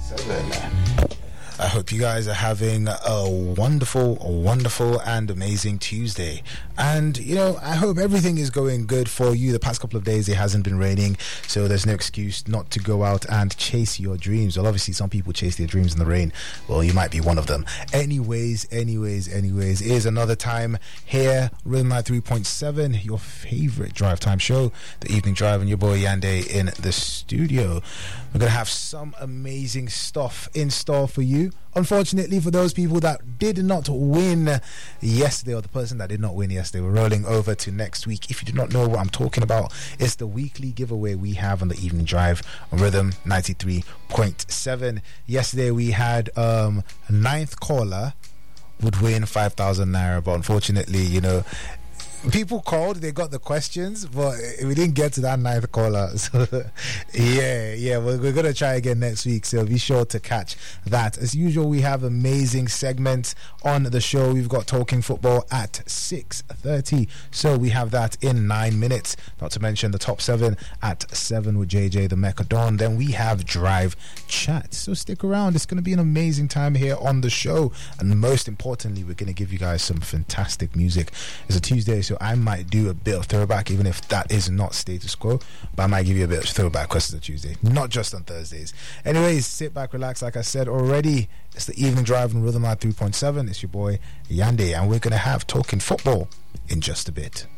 I hope you guys are having a wonderful and amazing Tuesday. And, I hope everything is going good for you. The past couple of days, it hasn't been raining, so there's no excuse not to go out and chase your dreams. Well, obviously, some people chase their dreams in the rain. Well, you might be one of them. Anyways, it is another time here, Rhythm 3.7, your favorite drive time show, the Evening Drive, and your boy Yande in the studio. We're going to have some amazing stuff in store for you. Unfortunately, for those people that did not win yesterday, or the person that did not win yesterday, we're rolling over to next week. If you do not know what I'm talking about, it's the weekly giveaway we have on the Evening Drive on Rhythm 93.7. Yesterday we had a ninth caller would win 5,000 naira, but unfortunately, people called, they got the questions, but we didn't get to that ninth caller. So, we're going to try again next week, so be sure to catch that. As usual, we have amazing segments on the show. We've got Talking Football at 6:30, so we have that in 9 minutes. Not to mention the top 7 at 7 with JJ the Mecca Dawn. Then we have Drive Chat, so stick around. It's going to be an amazing time here on the show, and most importantly, we're going to give you guys some fantastic music. It's a Tuesday, so I might do a bit of throwback, even if that is not status quo, but I might give you a bit of throwback because it's a Tuesday, not just on Thursdays. Anyways, sit back, relax. Like I said already, it's the Evening Drive on Rhythm 3.7. It's your boy Yande, and we're going to have Talking Football in just a bit.